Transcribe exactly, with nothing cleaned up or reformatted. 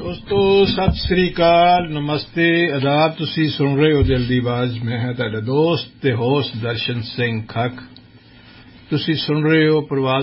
ਦੋਸਤੋ ਸਤਿ ਸ੍ਰੀ ਅਕਾਲ ਨਮਸਤੇ ਆਦਾਬ ਤੁਸੀਂ ਸੁਣ ਰਹੇ ਹੋ ਦਿਲ ਦੀ ਆਵਾਜ਼ ਮੈਂ ਹਾਂ ਤੁਹਾਡਾ ਦੋਸਤ ਅਤੇ ਹੋਸਟ ਦਰਸ਼ਨ ਸਿੰਘ ਖੱਖ ਤੁਸੀਂ ਸੁਣ ਰਹੇ ਹੋ ਪ੍ਰਵਾਸੀ